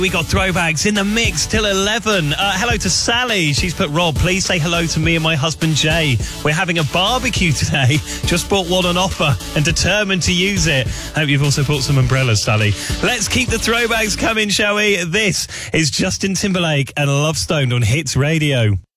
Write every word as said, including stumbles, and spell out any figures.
We got throwbacks in the mix till eleven. Uh, hello to Sally. She's put, Rob, please say hello to me and my husband Jay. We're having a barbecue today. Just bought one on offer and determined to use it. Hope you've also bought some umbrellas, Sally. Let's keep the throwbacks coming, shall we? This is Justin Timberlake and Love Stoned on Hits Radio.